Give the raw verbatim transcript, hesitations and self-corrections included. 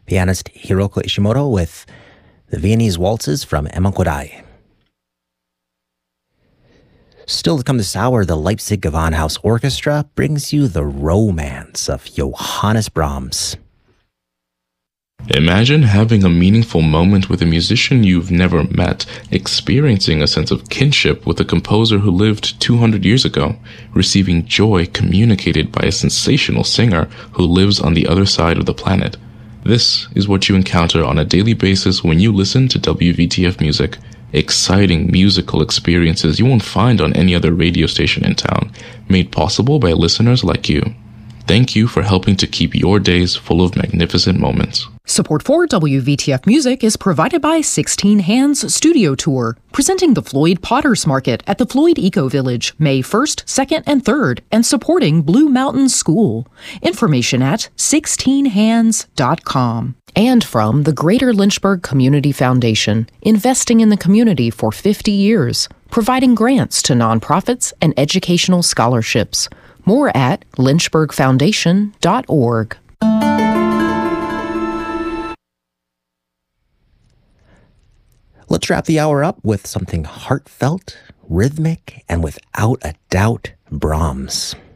Pianist Hiroko Ishimoto with the Viennese Waltzes from Emma Kodály. Still to come this hour, the Leipzig Gewandhaus Orchestra brings you the romance of Johannes Brahms. Imagine having a meaningful moment with a musician you've never met, experiencing a sense of kinship with a composer who lived two hundred years ago, receiving joy communicated by a sensational singer who lives on the other side of the planet. This is what you encounter on a daily basis when you listen to W V T F Music. Exciting musical experiences you won't find on any other radio station in town, made possible by listeners like you. Thank you for helping to keep your days full of magnificent moments. Support for W V T F Music is provided by sixteen Hands Studio Tour, presenting the Floyd Potters Market at the Floyd Eco Village, May first, second, and third, and supporting Blue Mountain School. Information at sixteen hands dot com. And from the Greater Lynchburg Community Foundation, investing in the community for fifty years, providing grants to nonprofits and educational scholarships. More at lynchburg foundation dot org. Let's wrap the hour up with something heartfelt, rhythmic, and without a doubt, Brahms.